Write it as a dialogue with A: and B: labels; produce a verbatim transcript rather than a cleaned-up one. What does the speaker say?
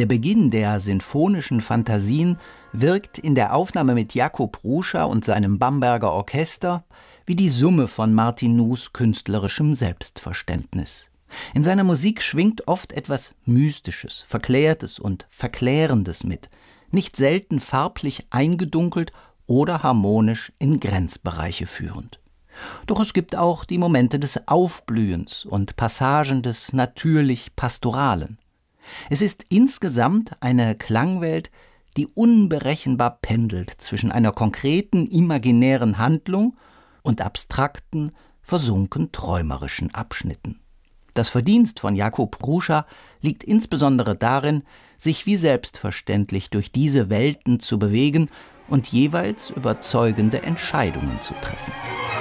A: Der Beginn der sinfonischen Phantasien wirkt in der Aufnahme mit Jakub Ruscha und seinem Bamberger Orchester wie die Summe von Martin Nus künstlerischem Selbstverständnis. In seiner Musik schwingt oft etwas Mystisches, Verklärtes und Verklärendes mit, nicht selten farblich eingedunkelt oder harmonisch in Grenzbereiche führend. Doch es gibt auch die Momente des Aufblühens und Passagen des natürlich Pastoralen. Es ist insgesamt eine Klangwelt, die unberechenbar pendelt zwischen einer konkreten imaginären Handlung und abstrakten, versunken träumerischen Abschnitten. Das Verdienst von Jakub Ruscha liegt insbesondere darin, sich wie selbstverständlich durch diese Welten zu bewegen und jeweils überzeugende Entscheidungen zu treffen.